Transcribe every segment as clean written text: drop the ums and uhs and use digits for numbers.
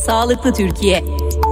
Sağlıklı Türkiye.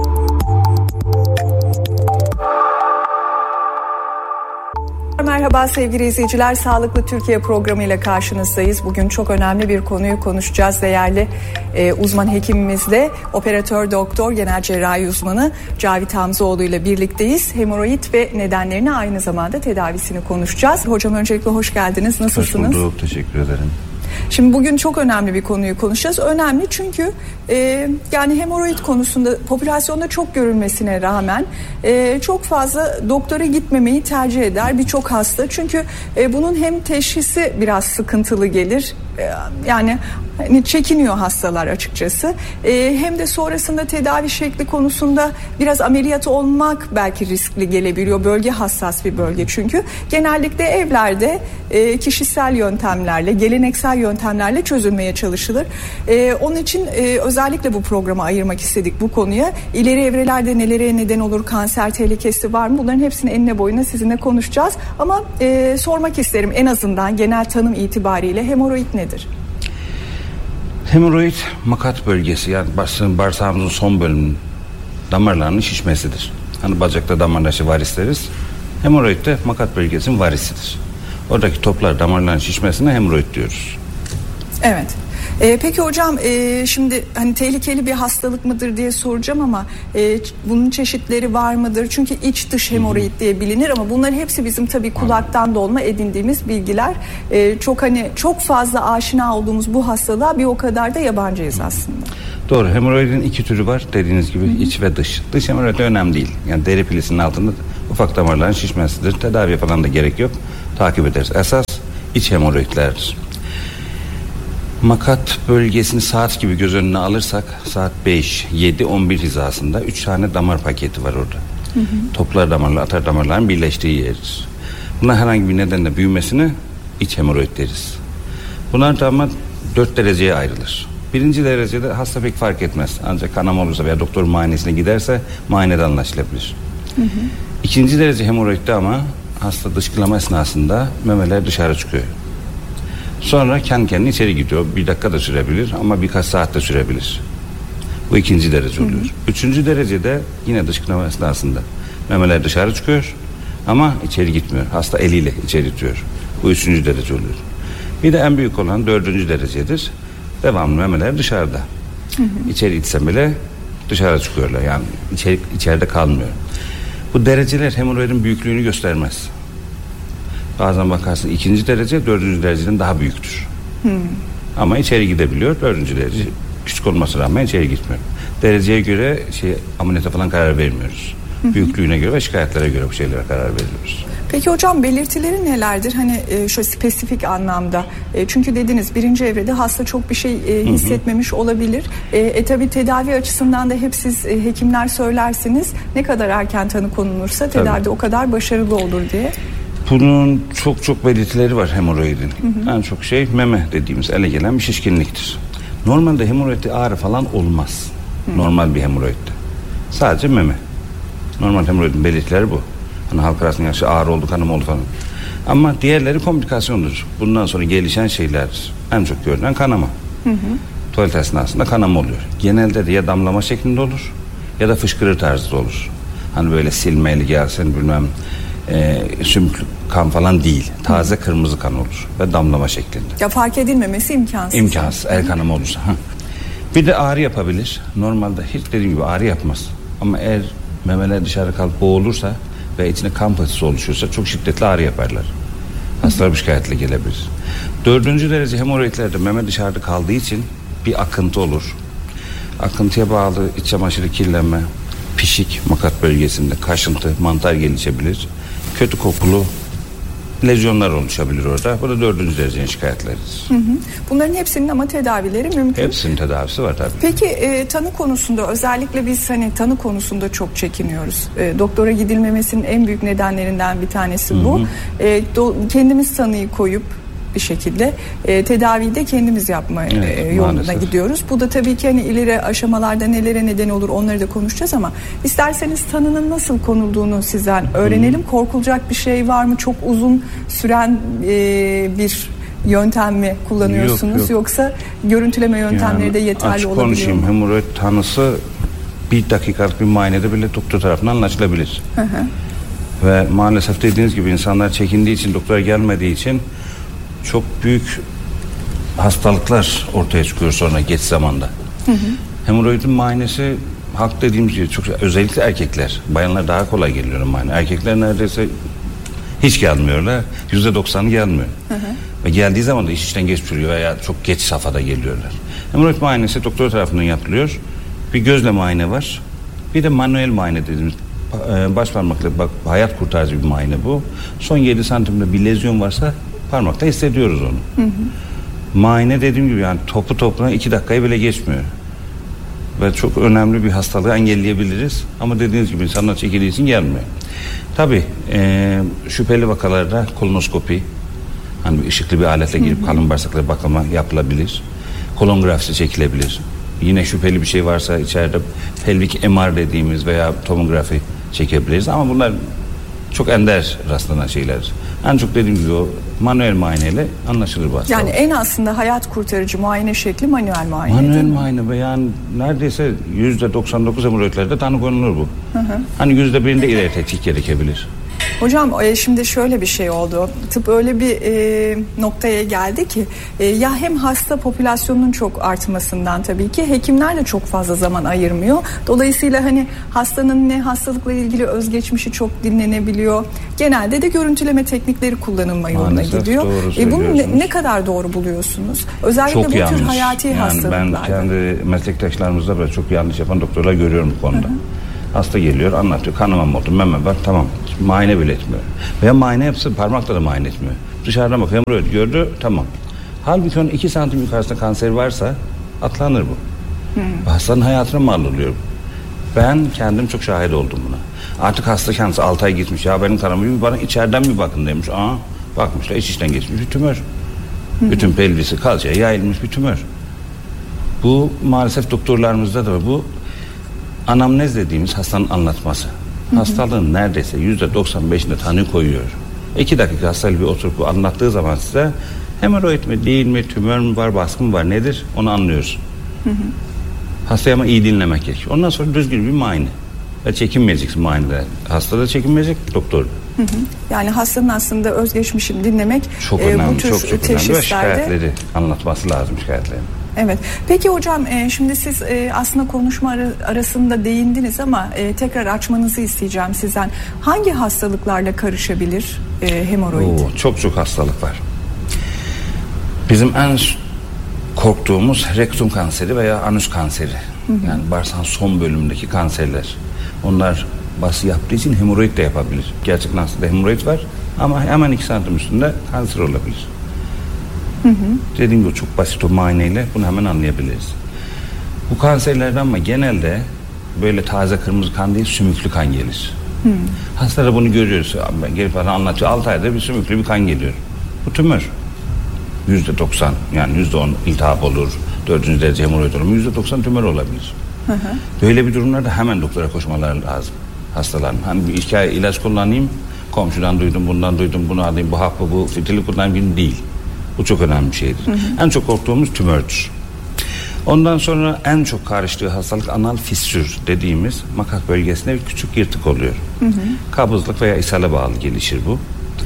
Merhaba sevgili izleyiciler, Sağlıklı Türkiye programıyla karşınızdayız. Bugün çok önemli bir konuyu konuşacağız. Değerli uzman hekimimizle, operatör doktor, genel cerrahi uzmanı Cavit Hamzoğlu ile birlikteyiz. Hemoroid ve nedenlerini, aynı zamanda tedavisini konuşacağız. Hocam öncelikle hoş geldiniz. Nasılsınız? Hoş bulduk, teşekkür ederim. Şimdi bugün çok önemli bir konuyu konuşacağız. Önemli çünkü yani hemoroid konusunda popülasyonda çok görülmesine rağmen çok fazla doktora gitmemeyi tercih eder birçok hasta. Çünkü bunun hem teşhisi biraz sıkıntılı gelir. Yani hani çekiniyor hastalar açıkçası. Hem de sonrasında tedavi şekli konusunda biraz ameliyat olmak belki riskli gelebiliyor. Bölge hassas bir bölge çünkü. Genellikle evlerde kişisel yöntemlerle, geleneksel yöntemlerle çözülmeye çalışılır. Onun için özellikle bu programı ayırmak istedik bu konuya. İleri evrelerde nelere neden olur, kanser tehlikesi var mı? Bunların hepsini enine boyuna sizinle konuşacağız. Ama sormak isterim, en azından genel tanım itibariyle hemoroid nedir? Hemoroid, makat bölgesi, yani bağırsağımızın son bölümünün damarlarının şişmesidir. Hani bacakta damarlaşı varis deriz. Hemoroid de makat bölgesinin varisidir. Oradaki toplar, damarların şişmesine hemoroid diyoruz. Evet. Peki hocam, şimdi hani tehlikeli bir hastalık mıdır diye soracağım ama bunun çeşitleri var mıdır? Çünkü iç dış hemoroid diye bilinir ama bunların hepsi bizim tabii kulaktan dolma edindiğimiz bilgiler. Çok fazla aşina olduğumuz bu hastalığa bir o kadar da yabancıyız aslında. Doğru, hemoroidin iki türü var dediğiniz gibi, iç ve dış. Dış hemoroid önemli değil. Yani deri pilisinin altında ufak damarların şişmesidir. Tedaviye falan da gerek yok. Takip ederiz. Esas iç hemoroidlerdir. Makat bölgesini saat gibi göz önüne alırsak, saat 5, 7, 11 hizasında 3 tane damar paketi var orada. Toplar damarla atar damarların birleştiği yerdir. Bunlar herhangi bir nedenle büyümesine iç hemoroid deriz. Bunlar da ama 4 dereceye ayrılır. Birinci derecede hasta pek fark etmez. Ancak kanama olursa veya doktor muayenesine giderse muayenede anlaşılabilir. İkinci derece hemoroidde ama hasta dışkılama esnasında memeler dışarı çıkıyor. Sonra kendi kendine içeri gidiyor. Bir dakika da sürebilir ama birkaç saat de sürebilir. Bu ikinci derece oluyor. Üçüncü derecede yine dışkılama esnasında memeler dışarı çıkıyor ama içeri gitmiyor. Hasta eliyle içeri itiyor. Bu üçüncü derece oluyor. Bir de en büyük olan dördüncü derecedir. Devamlı memeler dışarıda. İçeri itsem bile dışarı çıkıyorlar. Yani içeride kalmıyor. Bu dereceler hemoroidin büyüklüğünü göstermez. Bazen bakarsın ikinci derece dördüncü dereceden daha büyüktür. Ama içeri gidebiliyor. Dördüncü derece küçük olmasına rağmen içeri gitmiyor. Dereceye göre ameliyata falan karar vermiyoruz. Büyüklüğüne göre ve şikayetlere göre bu şeylere karar veriyoruz. Peki hocam, belirtileri nelerdir? Hani şu spesifik anlamda. Çünkü dediniz birinci evrede hasta çok bir şey hissetmemiş olabilir. Tabii tedavi açısından da hep siz hekimler söylersiniz. Ne kadar erken tanı konulursa tedavide o kadar başarılı olur diye. Bunun çok belirtileri var hemoroidin. En çok meme dediğimiz ele gelen bir şişkinliktir. Normalde hemoroidde ağrı falan olmaz. Normal bir hemoroidde. Sadece meme. Normal hemoroidin belirtileri bu. Hani halk arasında ağrı oldu, kanama oldu falan. Ama diğerleri komplikasyondur. Bundan sonra gelişen şeylerdir. En çok görülen kanama. Tuvalet esnasında kanama oluyor. Genelde de ya damlama şeklinde olur ya da fışkırır tarzı olur. Hani böyle silmeli gelsin bilmem sümüklü kan falan değil. Taze kırmızı kan olur ve damlama şeklinde. Ya fark edilmemesi imkansız. İmkansız. El kanama olursa. Bir de ağrı yapabilir. Normalde hiç dediğim gibi ağrı yapmaz. Ama eğer memeler dışarı kalıp boğulursa ve içine kan patisi oluşursa çok şiddetli ağrı yaparlar. Hastalar bu şikayetle gelebilir. Dördüncü derece hemoroidlerde meme dışarıda kaldığı için bir akıntı olur. Akıntıya bağlı iç çamaşırı kirlenme, pişik makat bölgesinde kaşıntı, mantar gelişebilir. Kötü kokulu lezyonlar oluşabilir orada. Bu da dördüncü derecenin şikayetleridir. Bunların hepsinin ama tedavileri mümkün. Hepsinin tedavisi var tabii. Peki tanı konusunda, özellikle biz tanı konusunda çok çekiniyoruz. Doktora gidilmemesinin en büyük nedenlerinden bir tanesi bu. Kendimiz tanıyı koyup bir şekilde tedaviyi de kendimiz yapma yoluna maalesef gidiyoruz. Bu da tabii ki ileri aşamalarda nelere neden olur, onları da konuşacağız ama isterseniz tanının nasıl konulduğunu sizden öğrenelim. Korkulacak bir şey var mı? Çok uzun süren bir yöntem mi kullanıyorsunuz? Yok. Yoksa görüntüleme yöntemleri yani de yeterli açık olabiliyor konuşayım, mu? hemoroid tanısı bir dakikalık bir muayenede bile doktor tarafından anlaşılabilir. Ve maalesef dediğiniz gibi insanlar çekindiği için, doktora gelmediği için çok büyük hastalıklar ortaya çıkıyor sonra geç zamanda. Hemoroidin muayenesi hak dediğimiz gibi çok, özellikle erkekler, bayanlar daha kolay geliyor muayene. Erkekler neredeyse hiç gelmiyorlar. %90'ı gelmiyor. Ve geldiği zaman da iş işten geç sürüyor veya çok geç safhada geliyorlar. Hemoroid muayenesi doktor tarafından yapılıyor. Bir gözle muayene var. Bir de manuel muayene dediğimiz baş parmakla hayat kurtarıcı bir muayene bu. Son 7 santimde bir lezyon varsa parmakta hissediyoruz onu. Muayene dediğim gibi yani topu topuna 2 dakikayı bile geçmiyor. Ve çok önemli bir hastalığı engelleyebiliriz. Ama dediğiniz gibi insanlar çekildiği için gelmiyor. Tabii şüpheli vakalarda kolonoskopi, hani ışıklı bir aletle girip kalın bağırsaklara bakılma yapılabilir. Kolon grafisi çekilebilir. Yine şüpheli bir şey varsa içeride pelvik MR dediğimiz veya tomografi çekebiliriz. Ama bunlar çok ender rastlanan şeyler. En çok dediğim gibi o manuel muayeneyle anlaşılır bu hastalık. Yani en aslında hayat kurtarıcı muayene şekli manuel muayene. Manuel muayene ve yani neredeyse %99 hemoroidlerde tanı konulur bu. Hani %1'inde ileri tetkik gerekebilir. Hocam şimdi şöyle bir şey oldu. Tıp öyle bir noktaya geldi ki ya hem hasta popülasyonunun çok artmasından tabii ki hekimler de çok fazla zaman ayırmıyor. Dolayısıyla hani hastanın ne hastalıkla ilgili özgeçmişi çok dinlenebiliyor. Genelde de görüntüleme teknikleri kullanılma yoluna gidiyor. Bunu ne kadar doğru buluyorsunuz? Özellikle çok bu yanlış. tür hayati hastalıklarda. Ben kendi meslektaşlarımızda böyle çok yanlış yapan doktorlar görüyorum bu konuda. Hasta geliyor, anlatıyor. Kanamam oldu, meme var, tamam. Muayene bile etmiyor. Veya muayene yapsa parmakla da muayene etmiyor. Dışarıdan bakıyor, hemoroid gördü, tamam. Halbuki onun 2 santim yukarısında kanser varsa atlanır bu. Hastanın hayatına mal oluyor. Ben kendim çok şahit oldum buna. Artık hasta kendisi 6 ay gitmiş. Ya benim kanamı bana içeriden bir bakın demiş. Bakmışlar, iç içten geçmiş bir tümör. Bütün pelvisi kalçaya yayılmış bir tümör. Bu maalesef doktorlarımızda da bu anamnez dediğimiz hastanın anlatması. Hastalığın neredeyse %95'inde tanı koyuyor. 2 dakika hastayla bir oturup anlattığı zaman size hemoroid mi değil mi, tümör mü var, baskı mı var, nedir onu anlıyoruz. Hastayı ama iyi dinlemek gerekiyor. Ondan sonra düzgün bir muayene. Ve çekinmeyeceksin muayenede. Hasta da çekinmeyecek, doktor da. Yani hastanın aslında özgeçmişini dinlemek çok önemli, bu tür çok önemli. Ve şikayetleri anlatması lazım, şikayetlerini. Evet. Peki hocam şimdi siz aslında konuşma arasında değindiniz ama tekrar açmanızı isteyeceğim sizden. Hangi hastalıklarla karışabilir hemoroid? Çok hastalık var. Bizim en korktuğumuz rektum kanseri veya anüs kanseri. Yani bağırsağın son bölümündeki kanserler. Onlar bası yaptığı için hemoroid de yapabilir. Gerçekten aslında hemoroid var ama hemen 2 santim üstünde kanser olabilir. Dediğim gibi çok basit o muayeneyle bunu hemen anlayabiliriz. Bu kanserlerden ama genelde böyle taze kırmızı kan değil, sümüklü kan gelir. Hastalara bunu görüyoruz. Gelip bana anlatıyor, 6 ayda bir sümüklü bir kan geliyor. Bu tümör. %90 yani %10 iltihap olur, 4. derece hemoroid olur, %90 tümör olabilir. Böyle bir durumlarda hemen doktora koşmaları lazım hastaların. Hani bir 2 ay ilaç kullanayım, komşudan duydum, bundan duydum, bunu alayım, bu hapı, bu fitili kullanayım değil. Bu çok önemli bir şeydir. En çok korktuğumuz tümördür. Ondan sonra en çok karıştığı hastalık anal fissür dediğimiz makak bölgesinde bir küçük yırtık oluyor. Kabızlık veya ishale bağlı gelişir bu.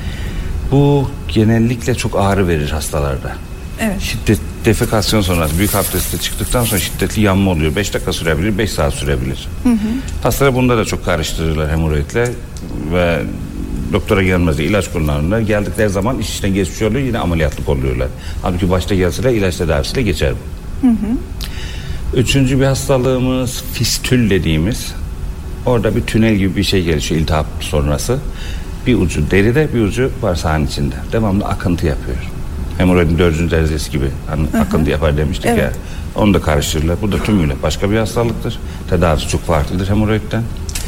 Bu genellikle çok ağrı verir hastalarda. Evet. Şiddet, defekasyon sonrası büyük abdestte çıktıktan sonra şiddetli yanma oluyor. 5 dakika sürebilir, 5 saat sürebilir. Hastalar bunda da çok karıştırırlar hemoroidle ve doktora gelmezse ilaç kullanırlar. Geldikleri zaman iş işten geçmiş oluyor, yine ameliyatlık oluyorlar. Halbuki başta gelseler ilaç tedavisiyle geçer bu. 3. bir hastalığımız fistül dediğimiz. Orada bir tünel gibi bir şey gelişiyor iltihap sonrası. Bir ucu deride, bir ucu bağırsağın içinde. Devamlı akıntı yapıyor. Hemoroidin 4. derecesi gibi hani akıntı yapar demiştik ya. Onu da karıştırırlar. Bu da tümüyle başka bir hastalıktır. Tedavisi çok farklıdır hemoroidden.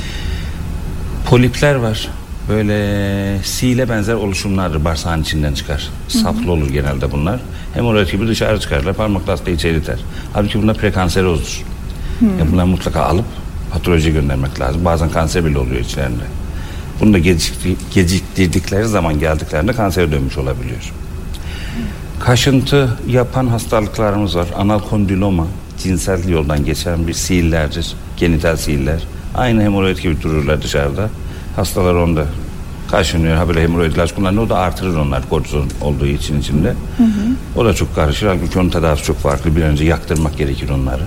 Polipler var. Böyle sile benzer oluşumlardır, bağırsağın içinden çıkar. Saplı olur genelde bunlar. Hemoroid gibi dışarı çıkarlar, parmakla hastayı içeri iter. Halbuki bunlar prekanserozdur. Bunları mutlaka alıp patolojiye göndermek lazım. Bazen kanser bile oluyor içlerinde. Bunu da geciktirdikleri zaman geldiklerinde kansere dönmüş olabiliyor. Kaşıntı yapan hastalıklarımız var. Anal kondiloma, cinsel yoldan geçen bir siillerdir. Genital siiller. Aynı hemoroid gibi dururlar dışarıda. Hastalar onda kaşınıyor. Ha böyle hemoroid ilaç kullanıyor. O da artırır onlar kortizon olduğu için içinde. O da çok karışır. Halbuki onun tedavisi çok farklı. Bir önce yaktırmak gerekir onları.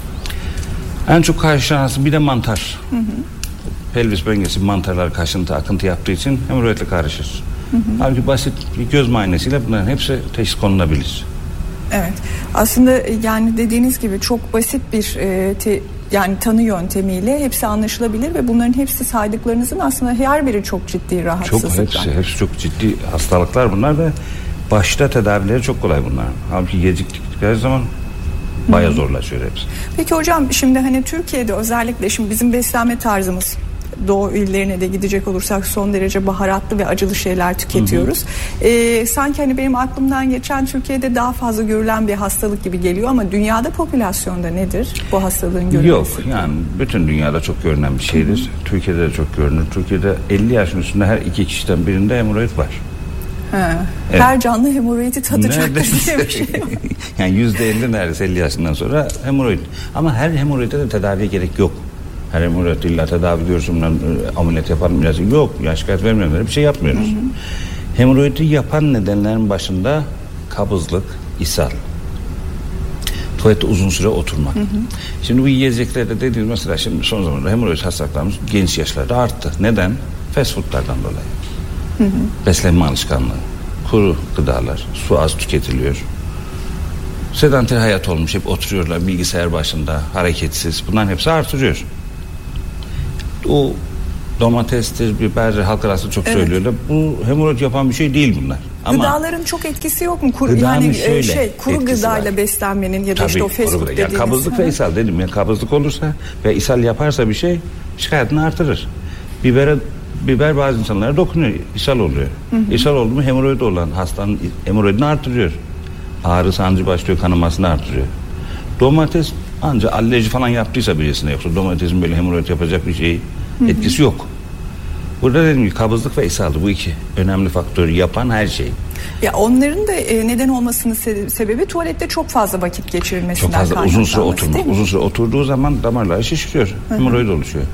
En çok karşılanan bir de mantar. Pelvis bölgesi mantarlar kaşıntı, akıntı yaptığı için hemoroidle karışır. Halbuki basit bir göz muayenesiyle bunların hepsi teşhis konulabilir. Evet. Aslında yani dediğiniz gibi çok basit bir yani tanı yöntemiyle hepsi anlaşılabilir ve bunların hepsi saydıklarınızın aslında her biri çok ciddi rahatsızlıklar. Hepsi çok ciddi hastalıklar bunlar ve başta tedavileri çok kolay bunlar. Halbuki geciktikleri zaman bayağı zorlaşıyor hepsi. Peki hocam, şimdi hani Türkiye'de özellikle şimdi bizim beslenme tarzımız, Doğu illerine de gidecek olursak son derece baharatlı ve acılı şeyler tüketiyoruz. Sanki hani benim aklımdan geçen Türkiye'de daha fazla görülen bir hastalık gibi geliyor ama dünyada popülasyonda nedir bu hastalığın görülmesi? Yok, yani bütün dünyada çok görünen bir şeydir. Türkiye'de de çok görünür. Türkiye'de 50 yaşın üstünde her 2 kişiden birinde hemoroid var. Evet. Her canlı hemoroidi tadacak diye bir şey. Yani %50 neredeyse 50 yaşından sonra hemoroid. Ama her hemoroide de tedaviye gerek yok. Her hemoroid illa tedavi görsün, ameliyat yapan biraz yok. Ya şikayet vermeyenlere bir şey yapmıyoruz. Hemoroidi yapan nedenlerin başında kabızlık, ishal, tuvalette uzun süre oturmak. Şimdi bu yiyeceklerde dediğimiz mesela şimdi son zamanlarda hemoroid hastalıklarımız genç yaşlarda arttı. Neden? Fast foodlardan dolayı. Beslenme alışkanlığı, kuru gıdalar, su az tüketiliyor. Sedanter hayat olmuş, hep oturuyorlar bilgisayar başında, hareketsiz. Bunların hepsi artırıyor. O domatestir, biberdir, halk arasında çok söylüyorlar. Bu hemoroid yapan bir şey değil bunlar. Ama gıdaların çok etkisi yok mu? Kuru gıdayla beslenmenin ya da işte o fast food dediğiniz. Yani kabızlık ve ishal dedim ya, kabızlık olursa ve ishal yaparsa bir şey şikayetini artırır. Biber bazı insanlara dokunuyor, ishal oluyor. İshal oldu mu hemoroid olan hastanın hemoroidini artırıyor. Ağrı, sancı başlıyor, kanamasını artırıyor. Domates ancak alerji falan yaptıysa birisine, yoksa domatesin böyle hemoroid yapacak bir şey etkisi yok. Burada dediğim gibi kabızlık ve ishaldı, bu iki önemli faktörü yapan her şey. Ya onların da neden olmasının sebebi tuvalette çok fazla vakit geçirilmesinden kaynaklanması. Çok fazla uzun süre oturmak. Uzun süre oturduğu zaman damarları şişiriyor. Hemoroid oluşuyor.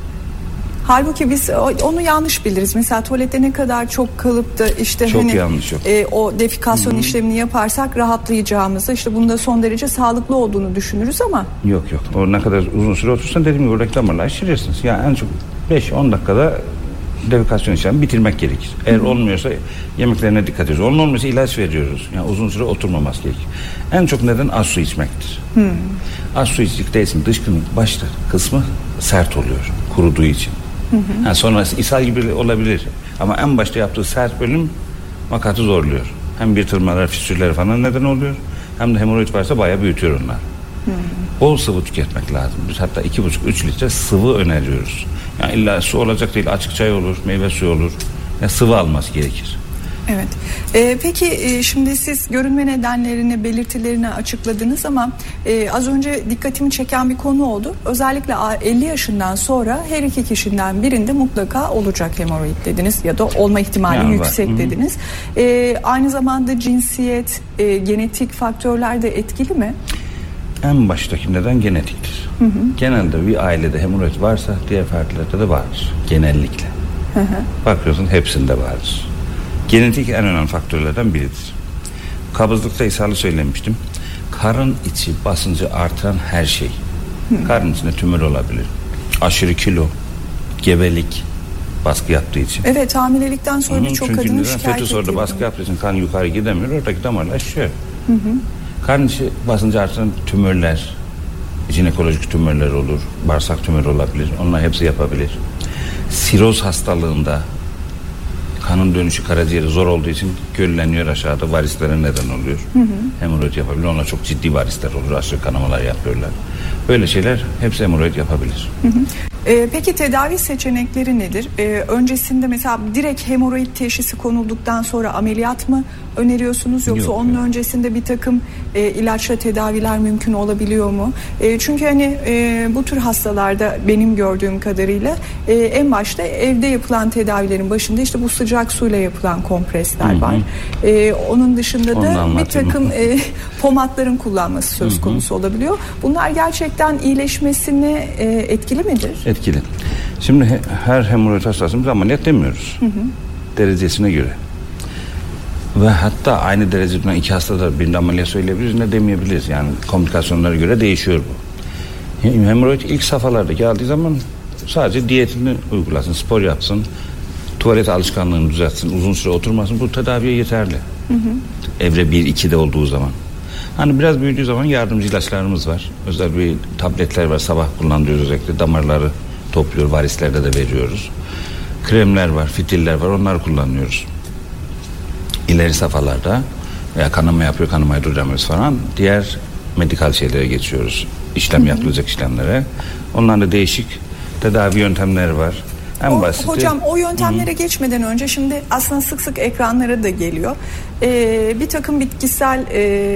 Halbuki biz onu yanlış biliriz. Mesela tuvalette ne kadar çok kalıp da işte çok hani yanlış o defikasyon işlemini yaparsak rahatlayacağımızı, işte bunda son derece sağlıklı olduğunu düşünürüz ama yok. O ne kadar uzun süre otursan dediğim gibi oradaki damarları şişirirsiniz. Yani en çok 5-10 dakikada defikasyon işlemi bitirmek gerekir. Eğer olmuyorsa yemeklerine dikkat ediyoruz. Onun olmuyorsa ilaç veriyoruz. Yani uzun süre oturmaması gerekir. En çok neden az su içmektir. Az su içtikteyiz, dışkının başta kısmı sert oluyor kuruduğu için. Sonrası ishal gibi olabilir. Ama en başta yaptığı sert bölüm makatı zorluyor. Hem bir tırmalar, fistüller falan neden oluyor. Hem de hemoroid varsa bayağı büyütüyor onlar. Bol sıvı tüketmek lazım. Biz hatta 2,5-3 litre sıvı öneriyoruz. Yani illa su olacak değil, açık çay olur, meyve suyu olur. Yani sıvı alması gerekir. Evet. Peki şimdi siz görünme nedenlerini, belirtilerini açıkladınız ama az önce dikkatimi çeken bir konu oldu. Özellikle 50 yaşından sonra her iki kişiden birinde mutlaka olacak hemoroid dediniz ya da olma ihtimali yani yüksek dediniz. Aynı zamanda cinsiyet, genetik faktörler de etkili mi? En baştaki neden genetiktir. Genelde bir ailede hemoroid varsa diğer fertilite de vardır. Genellikle. Bakıyorsun hepsinde vardır. Genetik en önemli faktörlerden biridir. Kabızlıkta ishalı söylemiştim. Karın içi basıncı artıran her şey. Karın içinde tümör olabilir. Aşırı kilo, gebelik baskı yaptığı için. Evet, hamilelikten sonra birçok kadının şikayet ediyor. Fetüs orada baskı yaptığı için kan yukarı gidemiyor. Oradaki damarlar şişiyor. Karın içi basıncı artıran tümörler, jinekolojik tümörler olur, bağırsak tümörü olabilir. Onlar hepsi yapabilir. Siroz hastalığında kanın dönüşü karaciğeri zor olduğu için gölleniyor aşağıda, varislere neden oluyor. Hemoroid yapabilir. Onlar çok ciddi varisler olur. Aşırı kanamalar yapıyorlar. Böyle şeyler hepsi hemoroid yapabilir. Peki tedavi seçenekleri nedir? Öncesinde mesela direkt hemoroid teşhisi konulduktan sonra ameliyat mı öneriyorsunuz yoksa Yok, onun öncesinde bir takım ilaçla tedaviler mümkün olabiliyor mu? Çünkü hani bu tür hastalarda benim gördüğüm kadarıyla en başta evde yapılan tedavilerin başında işte bu sıcak suyla yapılan kompresler var. Onun dışında da bir takım pomatların kullanması söz konusu olabiliyor. Bunlar gerçekten iyileşmesine etkili midir? Etkili. Şimdi her hemoroid hastasımız ameliyat demiyoruz. Derecesine göre. Ve hatta aynı dereceden iki hastada birinde ameliyat söyleyebiliriz ne demeyebiliriz. Yani komplikasyonlara göre değişiyor bu. Hemoroid ilk safhalarda geldiği zaman sadece diyetini uygulasın, spor yapsın, tuvalet alışkanlığını düzeltsin, uzun süre oturmasın. Bu tedaviye yeterli. Evre 1-2'de olduğu zaman. Hani biraz büyüdüğü zaman yardımcı ilaçlarımız var. Özel bir tabletler var. Sabah kullanıyoruz özellikle. Damarları topluyor. Varislerde de veriyoruz. Kremler var, fitiller var. Onları kullanıyoruz. İleri safhalarda veya kanama yapıyor, kanamayı durduramıyoruz falan. Diğer medikal şeylere geçiyoruz. İşlem yapılacak işlemlere. Onlarda değişik tedavi yöntemleri var. En basiti. Hocam o yöntemlere geçmeden önce şimdi aslında sık sık ekranlara da geliyor. Bir takım bitkisel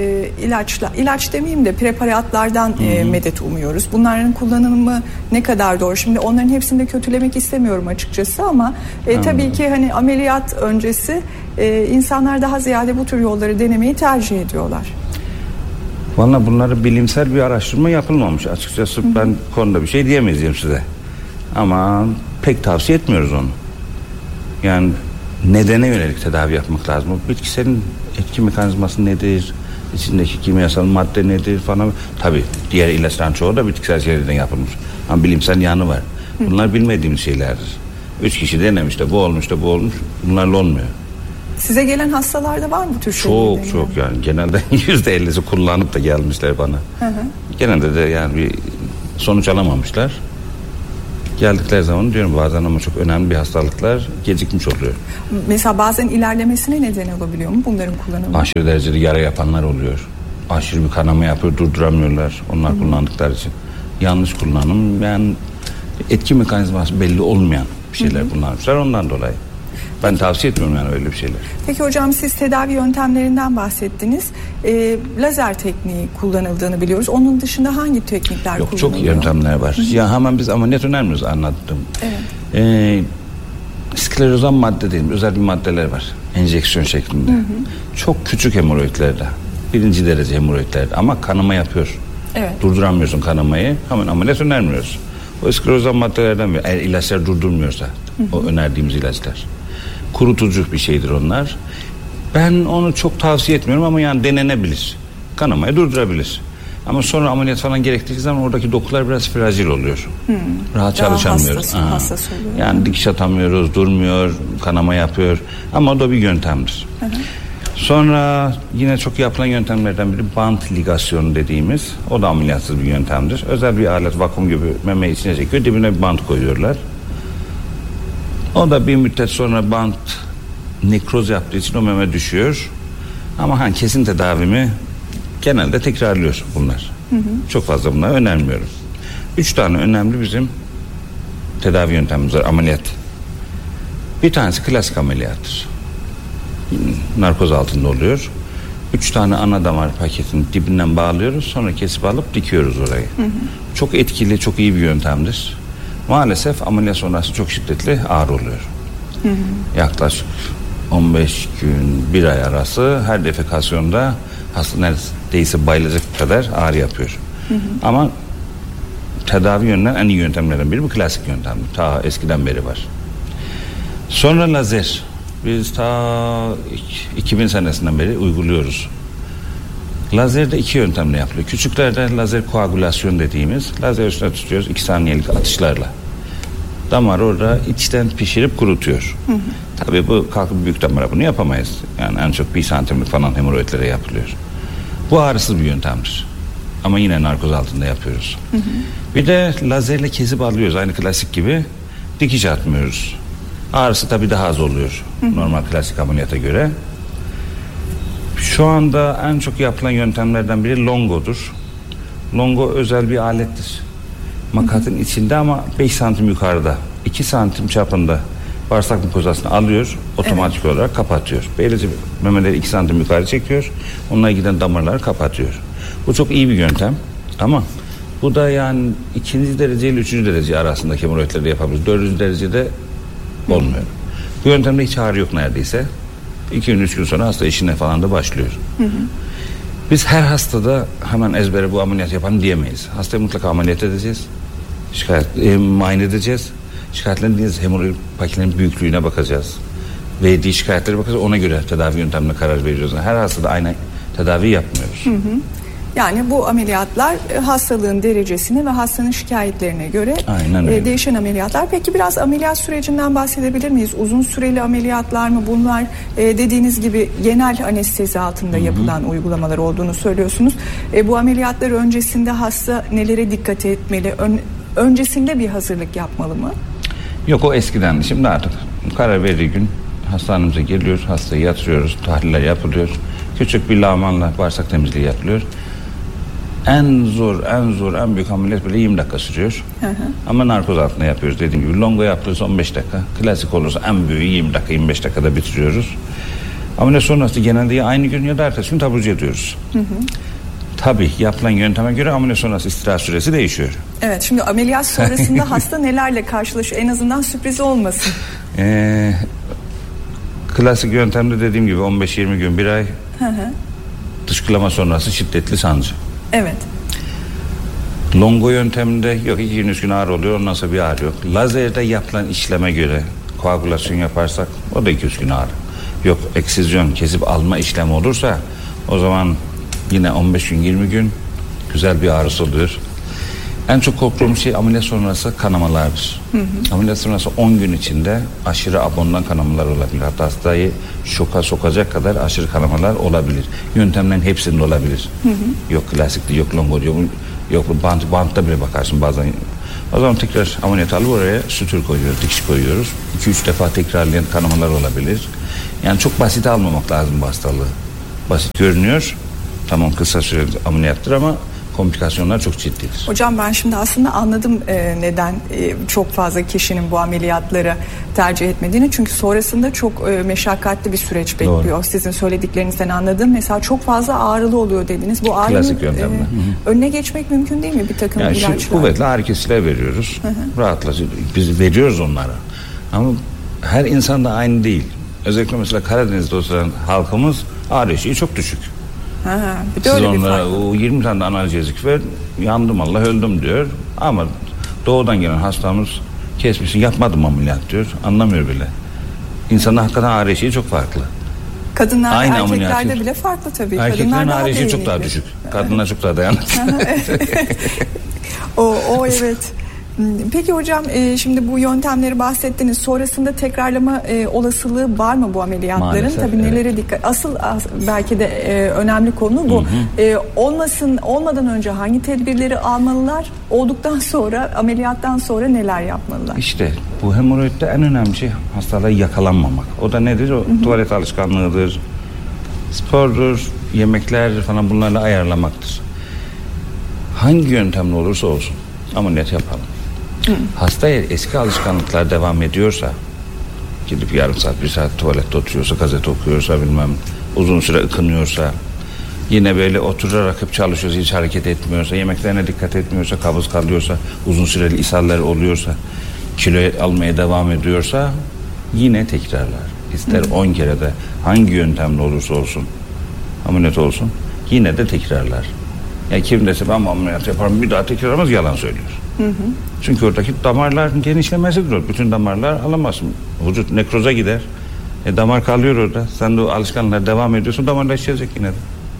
ilaç demeyeyim de preparatlardan medet umuyoruz. Bunların kullanımı ne kadar doğru? Şimdi onların hepsini de kötülemek istemiyorum açıkçası ama tabii ki hani ameliyat öncesi insanlar daha ziyade bu tür yolları denemeyi tercih ediyorlar. Vallahi bunları bilimsel bir araştırma yapılmamış. Açıkçası ben konuda bir şey diyemeyeceğim size. Ama pek tavsiye etmiyoruz onu. Yani nedene yönelik tedavi yapmak lazım. O bitkiselin etki mekanizması nedir? İçindeki kimyasal madde nedir falan. Tabii diğer ilaçların çoğu da bitkisel şeylerden yapılmış. Ama bilimsel yanı var. Bunlar bilmediğimiz şeylerdir. 3 kişi denemiş de bu olmuş da bu olmuş. Bunlarla olmuyor. Size gelen hastalarda var mı bu tür şeyler? Çok yani. Genelde %50'si kullanıp da gelmişler bana. Genelde de yani bir sonuç alamamışlar. Geldikleri zaman diyorum bazen ama çok önemli bir hastalıklar gecikmiş oluyor. Mesela bazen ilerlemesine neden olabiliyor mu bunların kullanımı? Aşırı derecede yara yapanlar oluyor. Aşırı bir kanama yapıyor, durduramıyorlar onlar kullandıkları için. Yanlış kullanım yani etki mekanizması belli olmayan bir şeyler kullanmışlar ondan dolayı. Ben tavsiye etmiyorum yani öyle bir şeyler. Peki hocam siz tedavi yöntemlerinden bahsettiniz. Lazer tekniği kullanıldığını biliyoruz. Onun dışında hangi teknikler kullanılıyor? Çok yöntemler var. Ya hemen biz ameliyat önermiyoruz anlattım. Evet. Sklerozan madde dediğimiz özel bir maddeler var. Enjeksiyon şeklinde. Çok küçük hemoroidlerde. 1. derece hemoroidlerde ama kanama yapıyor. Evet. Durduramıyorsun kanamayı. Hemen ameliyat önermiyoruz. O sklerozan maddelerden biri. Eğer ilaçlar durdurmuyorsa o önerdiğimiz ilaçlar. Kurutucu bir şeydir onlar. Ben onu çok tavsiye etmiyorum ama yani denenebilir. Kanamayı durdurabilir. Ama sonra ameliyat falan gerektiği zaman oradaki dokular biraz fragil oluyor. Rahat çalışamıyoruz. Hassas oluyor. Yani dikiş atamıyoruz, durmuyor, kanama yapıyor. Ama o da bir yöntemdir. Sonra yine çok yapılan yöntemlerden biri bant ligasyonu dediğimiz. O da ameliyatsız bir yöntemdir. Özel bir alet vakum gibi memeyi içine çekiyor. Dibine bir bant koyuyorlar. O da bir müddet sonra bant nekroz yaptığı için o meme düşüyor. Ama kesin tedavimi genelde tekrarlıyor bunlar. Çok fazla bunları önermiyorum. 3 tane önemli bizim tedavi yöntemimiz var. Ameliyat. Bir tanesi klasik ameliyattır. Narkoz altında oluyor. 3 tane ana damar paketini dibinden bağlıyoruz. Sonra kesip alıp dikiyoruz orayı. Çok etkili, çok iyi bir yöntemdir. Maalesef ameliyat sonrası çok şiddetli ağrı oluyor. Yaklaşık 15 gün, 1 ay arası her defekasyonda hasta neredeyse bayılacak kadar ağrı yapıyor. Ama tedavi yönünden en iyi yöntemlerden biri bu klasik yöntemdir. Ta eskiden beri var. Sonra lazer. Biz ta 2000 senesinden beri uyguluyoruz. Lazerde 2 yöntemle yapılıyor. Küçüklerde lazer koagülasyon dediğimiz lazer üstüne tutuyoruz 2 saniyelik atışlarla. Damar orada içten pişirip kurutuyor. Tabii bu kalkıp büyük damara bunu yapamayız. Yani en çok 1 santimlik falan hemoroidlere yapılıyor. Bu ağrısız bir yöntemdir. Ama yine narkoz altında yapıyoruz. Bir de lazerle kesip alıyoruz aynı klasik gibi. Dikiş atmıyoruz. Ağrısı tabii daha az oluyor. Normal klasik ameliyata göre. Şu anda en çok yapılan yöntemlerden biri longodur. Longo özel bir alettir. Makatın içinde ama 5 santim yukarıda, 2 santim çapında Bağırsak mukozasını alıyor, otomatik olarak kapatıyor. Böylece memeleri 2 santim yukarı çekiyor. Onunla giden damarları kapatıyor. Bu çok iyi bir yöntem. Ama bu da yani 2. derece ile 3. derece arasındaki hemoroidleri yapabiliriz. 4. derecede olmuyor. Bu yöntemde hiç ağrı yok neredeyse. 2 gün 3 gün sonra hasta işine falan da başlıyor. Biz her hastada hemen ezbere bu ameliyat yapalım diyemeyiz. Hastayı mutlaka ameliyat edeceğiz. Muayene edeceğiz. Şikayetlerin hemoroid paketlerin büyüklüğüne bakacağız. Verdiği şikayetlere bakacağız. Ona göre tedavi yöntemine karar veriyoruz. Her hastada aynı tedavi yapmıyoruz. Yani bu ameliyatlar hastalığın derecesine ve hastanın şikayetlerine göre değişen ameliyatlar. Peki biraz ameliyat sürecinden bahsedebilir miyiz? Uzun süreli ameliyatlar mı bunlar? Dediğiniz gibi genel anestezi altında yapılan uygulamalar olduğunu söylüyorsunuz. Bu ameliyatlar öncesinde hasta nelere dikkat etmeli? Öncesinde bir hazırlık yapmalı mı? Yok, o eskiden. Şimdi artık karar verdiği gün hastanemize geliyor, hastayı yatırıyoruz, tahliller yapılıyor. Küçük bir lağmanla bağırsak temizliği yapılıyor. En büyük ameliyat bile 20 dakika sürüyor. Ama narkoz altında yapıyoruz dediğim gibi. Longo yapıyoruz 15 dakika. Klasik olursa en büyüğü 20 dakika, 25 dakikada bitiriyoruz. Ameliyat sonrası genelde ya aynı gün ya da ertesi gün taburcu ediyoruz. Tabii yapılan yönteme göre ameliyat sonrası istirahat süresi değişiyor. Evet, şimdi ameliyat sonrasında hasta nelerle karşılaşıyor? En azından sürpriz olmasın. Klasik yöntemde dediğim gibi 15-20 gün, 1 ay dışkılama sonrası şiddetli sancı. Evet. Longo yönteminde yok, 2 gün 3 gün ağrı oluyor, ondan sonra bir ağrı yok. Lazerde yapılan işleme göre koagülasyon yaparsak o da 2-3 gün ağrı. Yok, eksizyon kesip alma işlemi olursa o zaman yine 15 gün 20 gün güzel bir ağrısı oluyor. En çok korktuğum şey ameliyat sonrası kanamalardır. Ameliyat sonrası 10 gün içinde aşırı abondan kanamalar olabilir. Hatta hastayı şoka sokacak kadar aşırı kanamalar olabilir. Yöntemlerin hepsinde olabilir. Yok klasikte, yok longo, yok bantta bile bakarsın bazen. O zaman tekrar ameliyat alıp oraya sütür koyuyoruz, dikiş koyuyoruz. 2-3 defa tekrarlayan kanamalar olabilir. Yani çok basit almamak lazım bu hastalığı. Basit görünüyor. Tamam, kısa süreli ameliyattır ama komplikasyonlar çok ciddidir. Hocam ben şimdi aslında anladım neden çok fazla kişinin bu ameliyatları tercih etmediğini. Çünkü sonrasında çok meşakkatli bir süreç bekliyor. Doğru. Sizin söylediklerinizden anladım. Mesela çok fazla ağrılı oluyor dediniz. Bu ağrının önüne geçmek mümkün değil mi bir takım yani ilaçlar? Kuvvetli ağrı kesiciler veriyoruz. Rahatlatıcı. Biz veriyoruz onlara. Ama her insan da aynı değil. Özellikle mesela Karadeniz'de oturan halkımız ağrı eşiği çok düşük. Siz onlara o 20 tane analjezik ver, yandım Allah öldüm diyor. Ama doğudan gelen hastamız kesmişsin, yapmadım ameliyat diyor, anlamıyor bile. İnsanın hakikaten ağrı eşiği çok farklı. Kadınlar aynı erkeklerde bile farklı tabii. Erkeklerin ağrı eşiği çok daha düşük. Kadınlar çok daha dayanıklı. o evet. Peki hocam şimdi bu yöntemleri bahsettiniz. Sonrasında tekrarlama olasılığı var mı bu ameliyatların? Maalesef, tabii nelere dikkat? Asıl belki de önemli konu bu. Olmadan önce hangi tedbirleri almalılar? Olduktan sonra, ameliyattan sonra neler yapmalılar? İşte bu hemoroidde en önemli şey hastalığa yakalanmamak. O da nedir? O tuvalet alışkanlığıdır, spordur, yemekler falan, bunlarla ayarlamaktır. Hangi yöntemle olursa olsun ameliyat yapalım. Hasta eğer eski alışkanlıklar devam ediyorsa, gidip yarım saat 1 saat tuvalette oturuyorsa, gazete okuyorsa, bilmem uzun süre ıkınıyorsa, yine böyle oturarak hep çalışıyorsa, hiç hareket etmiyorsa, yemeklerine dikkat etmiyorsa, kabız kalıyorsa, uzun süreli ishaller oluyorsa, kilo almaya devam ediyorsa yine tekrarlar. İster 10 kere de hangi yöntemle olursa olsun ameliyat olsun, yine de tekrarlar. Yani kim dese ben ameliyat yaparım bir daha tekrarlamaz, yalan söylüyor. Çünkü oradaki damarların genişlemesidir o. Bütün damarlar alamazsın. Vücut nekroza gider. Damar kalıyor orada. Sen de o alışkanlıklar devam ediyorsun. Damarlar şişecek yine de.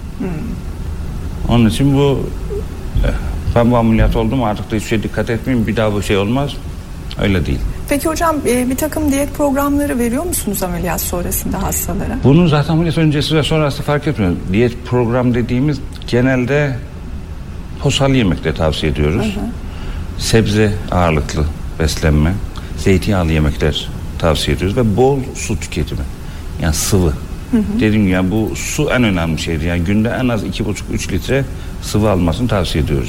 Onun için ben bu ameliyat oldum artık da hiçbir şeye dikkat etmeyeyim. Bir daha bu şey olmaz. Öyle değil. Peki hocam bir takım diyet programları veriyor musunuz ameliyat sonrasında hastalara? Bunun zaten ameliyat öncesi ve sonrası fark etmiyor. Diyet program dediğimiz genelde posalı yemekleri tavsiye ediyoruz. Sebze ağırlıklı beslenme, zeytinyağlı yemekler tavsiye ediyoruz ve bol su tüketimi. Yani sıvı. Dediğim gibi yani bu su en önemli şeydir. Yani günde en az 2,5-3 litre sıvı almasını tavsiye ediyoruz.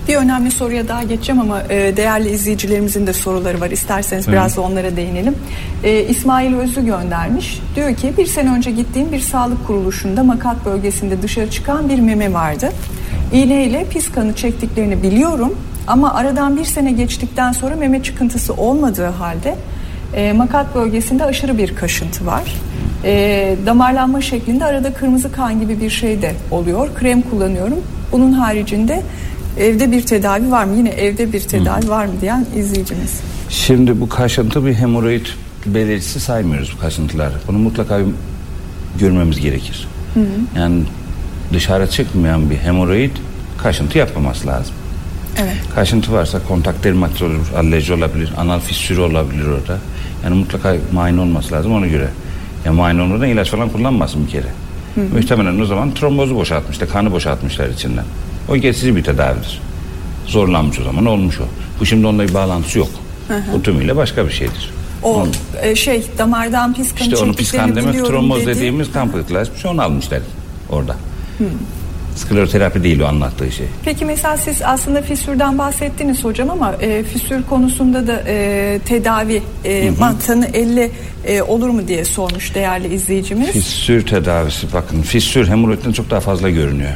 Bir önemli soruya daha geçeceğim ama değerli izleyicilerimizin de soruları var. İsterseniz biraz da onlara değinelim. İsmail Özlü göndermiş. Diyor ki bir sene önce gittiğim bir sağlık kuruluşunda makat bölgesinde dışarı çıkan bir meme vardı. İğneyle pis kanı çektiklerini biliyorum ama aradan bir sene geçtikten sonra meme çıkıntısı olmadığı halde makat bölgesinde aşırı bir kaşıntı var. Damarlanma şeklinde arada kırmızı kan gibi bir şey de oluyor. Krem kullanıyorum. Bunun haricinde evde bir tedavi var mı? Yine evde bir tedavi var mı diyen izleyicimiz. Şimdi bu kaşıntı bir hemoroid belirtisi saymıyoruz bu kaşıntılar. Bunu mutlaka görmemiz gerekir. Yani dışarı çıkmayan bir hemoroid kaşıntı yapmaması lazım. Evet. Kaşıntı varsa kontak dermatiti olur, alerji olabilir, anal fissürü olabilir orada. Yani mutlaka muayene olması lazım ona göre. Yani muayene olmadan ilaç falan kullanmasın bir kere. Muhtemelen o zaman trombozu boşaltmışlar, kanı boşaltmışlar içinden. O geçici bir tedavidir. Zorlanmış o zaman olmuş o. Bu şimdi onunla bir bağlantısı yok. O tümüyle başka bir şeydir. O damardan pis kan İşte onu pis kan demek tromboz dedi. dediğimiz kan pıhtılaşmış onu almışlar orada. Skleroterapi değil o anlattığı şey. Peki mesela siz aslında fissürden bahsettiniz hocam ama fissür konusunda da tedavi mantığını elle olur mu diye sormuş değerli izleyicimiz. Fissür tedavisi bakın fissür hemoroidden çok daha fazla görünüyor.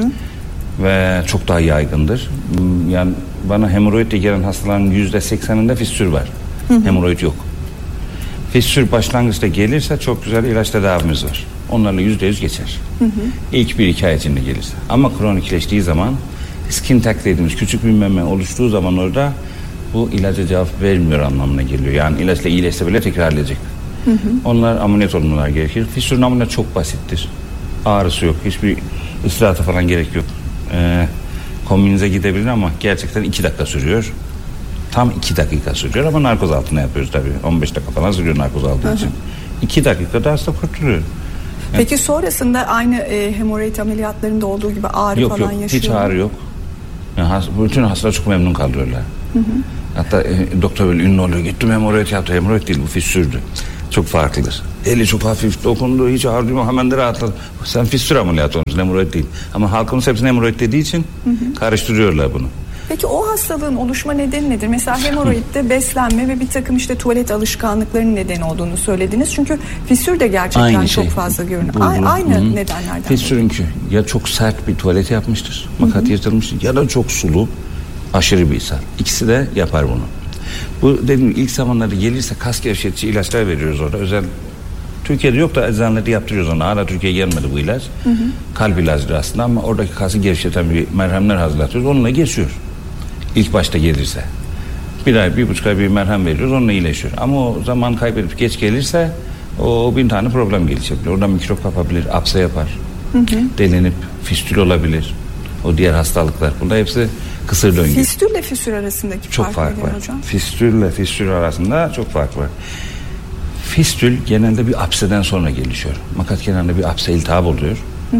Ve çok daha yaygındır. Yani bana hemoroidle gelen hastaların %80'inde fissür var. Hemoroid yok. Fissür başlangıçta gelirse çok güzel ilaç tedavimiz var. Onlarla %100 geçer. İlk 1-2 ay içinde gelirse. Ama kronikleştiği zaman skin tag dediğimiz küçük bir meme oluştuğu zaman orada bu ilaca cevap vermiyor anlamına geliyor. Yani ilaçla iyileşse bile tekrarlayacak. Onlar ameliyat olmalar gerekir. Fissürün ameliyatı çok basittir. Ağrısı yok. Hiçbir istirahata falan gerek yok. Kombinize gidebilir ama gerçekten 2 dakika sürüyor. Tam 2 dakika sürüyor ama narkoz altına yapıyoruz tabii. 15 dakika falan sürüyor narkoz altı için. 2 dakikada hasta kurtuluyor. Peki sonrasında aynı hemoroid ameliyatlarında olduğu gibi ağrı yok, falan yaşıyor hiç ağrı yok. Yani bütün hastalar çok memnun kalıyorlar. Hatta doktor böyle ünlü oluyor. Gittim hemoroid yaptı. Hemoroid değil bu fissürdü. Çok farklıdır. Eli çok hafif dokundu. Hiç ağrı duyma hemen de rahatladı. Sen fissür ameliyatı olmuşsun hemoroid değil. Ama halkımız hepsini hemoroid dediği için karıştırıyorlar bunu. Peki o hastalığın oluşma nedeni nedir? Mesela hemoroidde beslenme ve bir takım tuvalet alışkanlıklarının nedeni olduğunu söylediniz. Çünkü fissür de gerçekten çok fazla görünüyor. Aynı nedenlerden. Fissürünkü ya çok sert bir tuvalet yapmıştır, makat yırtılmıştır ya da çok sulu, aşırı bir ishal. İkisi de yapar bunu. Bu dediğim ilk zamanlarda gelirse kas gevşetici ilaçlar veriyoruz orada. Özel Türkiye'de yok da eczanelerde yaptırıyoruz onu. Hala Türkiye'ye gelmedi bu ilaç. Kalp ilacıdır aslında ama oradaki kası gevşeten bir merhemler hazırlatıyoruz. Onunla geçiyor. İlk başta gelirse. 1 ay, 1,5 ay bir merhem veriyoruz. Onunla iyileşiyor. Ama o zaman kaybedip geç gelirse o 1000 tane problem gelişebilir. Oradan mikrop kapabilir, apse yapar. Delinip fistül olabilir. O diğer hastalıklar. Bunlar hepsi kısır döngü. Fistülle fissür arasındaki çok fark var hocam. Fistülle fissür arasında çok fark var. Fistül genelde bir apseden sonra gelişiyor. Makat kenarında bir apse iltihap oluyor.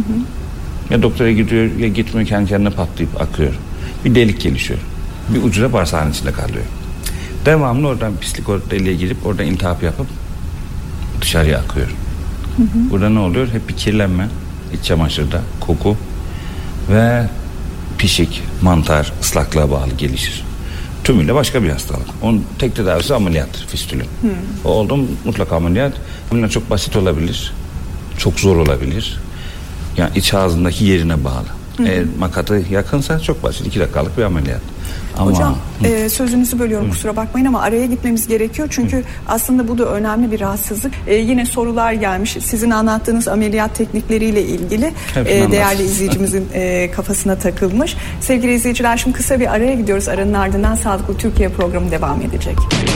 Ya doktora gidiyor ya gitmiyor, kendi kendine patlayıp akıyor. Bir delik gelişiyor. Bir ucu da bağırsağın içinde kalıyor. Devamlı oradan pislik o deliğe girip oradan iltihap yapıp dışarıya akıyor. Burada ne oluyor? Hep bir kirlenme, iç çamaşırda, koku ve pişik, mantar, ıslaklığa bağlı gelişir. Tümüyle başka bir hastalık. Onun tek tedavisi ameliyattır fistülün. O oldu mu mutlaka ameliyat. Ameliyat çok basit olabilir. Çok zor olabilir. Yani iç ağzındaki yerine bağlı. Eğer makatı yakınsa çok basit 2 dakikalık bir ameliyat. Ama, hocam sözünüzü bölüyorum kusura bakmayın ama araya gitmemiz gerekiyor çünkü aslında bu da önemli bir rahatsızlık. Yine sorular gelmiş sizin anlattığınız ameliyat teknikleriyle ilgili değerli izleyicimizin kafasına takılmış. Sevgili izleyiciler şimdi kısa bir araya gidiyoruz. Aranın ardından Sağlıklı Türkiye programı devam edecek.